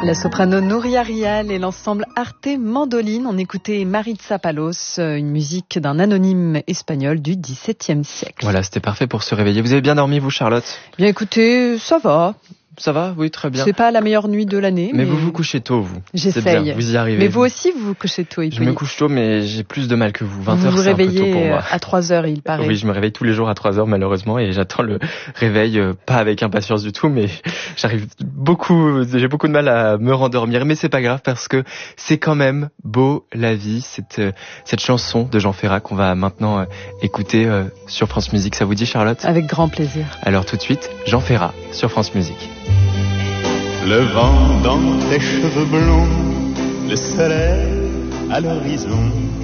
La soprano Nuria Rial et l'ensemble Arte Mandoline. On écoutait Maritza Palos, une musique d'un anonyme espagnol du XVIIe siècle. Voilà, c'était parfait pour se réveiller. Vous avez bien dormi, vous, Charlotte ? Bien écoutez, ça va. Ça va ? Oui, très bien. C'est pas la meilleure nuit de l'année. Mais vous vous couchez tôt, vous. J'essaye. C'est bien, vous y arrivez. Mais vous aussi, vous vous couchez tôt, Hippolyte. Je me couche tôt, mais j'ai plus de mal que vous. 20h, vous c'est un peu tôt pour réveillez moi. à 3h, il paraît. Oui, je me réveille tous les jours à 3h, malheureusement, et j'attends le réveil, pas avec impatience du tout, mais j'ai beaucoup de mal à me rendormir. Mais c'est pas grave, parce que c'est quand même beau, la vie, cette chanson de Jean Ferrat qu'on va maintenant écouter sur France Musique. Ça vous dit, Charlotte ? Avec grand plaisir. Alors tout de suite, Jean Ferrat sur France Musique. Le vent dans tes cheveux blonds, le soleil à l'horizon.